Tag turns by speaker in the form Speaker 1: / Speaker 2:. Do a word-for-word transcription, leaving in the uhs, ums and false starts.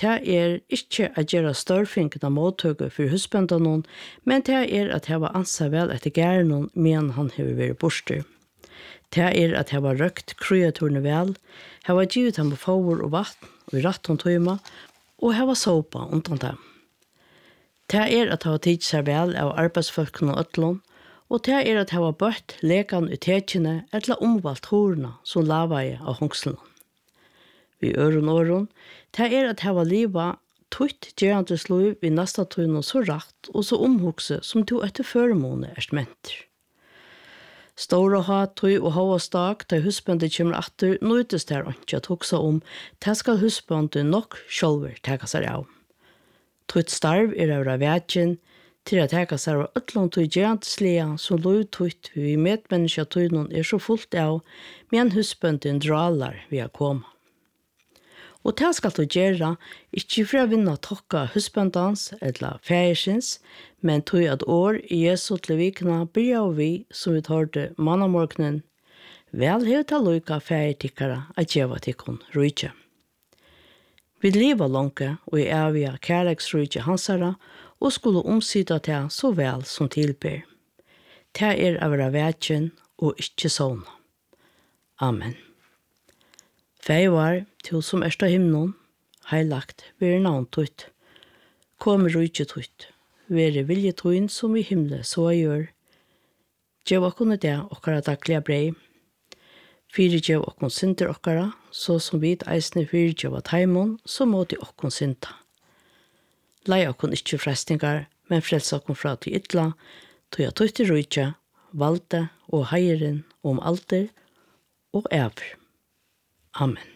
Speaker 1: det er ikke å gjøre størfingene måttøker for husbandene, men det er at jeg var ansatt vel etter gærne men han har vært borster. Det er at jeg var røkt kreaturene vel, jeg var givet ham på favor og vatten og i rett tøyma, og jeg var såpa undan dem. Det er at jeg var tid seg vel av arbeidsfolkene og øtlån, og det er at jeg var bøtt lekan i tekjene eller omvalgt horene som lavaie av hongslene. Vi øron åren, det er at jeg var livet tøyt gjerandes liv i neste tøyne så rett og så omhugse som du etter føremåne er smenter. Store hat, tøy og hava stak, da husbandet kommer atter, nøytes der ikke at hugsa om, det skal husbandet nok sjølver teka seg av. Tøyt starv er av rævetsjen, til at teka seg av øtlån tøy gjerandes lia, som lov tøyt vi medmenneska tøynen er så fullt av, men husbandet dralar vi a koma. Og det skal du gjøre, ikke for å vinne tokka husbandans eller færsins, men tog at år i Jesu til vikene blir av vi, som vi tar til mannamorgenen, vel hevet til lykke færtikkere at gjøre til kun rydtje. Vi lever langt og i evige kærleksrydtje hansara, og skulle omsida til så vel som tilber. Det er av være vetjen og ikke sånn. Amen. Fei var, til som ersta himnon, heilagt, vere navn tøyt. Kom rujtje tøyt, vere vilje tøyn som i himle så gjør. Gjev okkone det okkara daglige brei. Fyre gjev okkon synder okkara, så som vid eisne fyre gjev at heimon, så må de okkon synda. Lei okkon ikkje frestingar, men frels okkon fra til ytla, tøy at tøyt i rujtje, valde og heieren om alder og ever. Amen.